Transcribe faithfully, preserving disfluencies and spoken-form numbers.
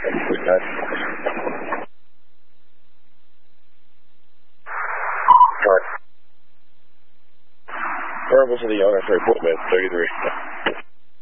Okay. Verbal to the owner for equipment, thirty-three.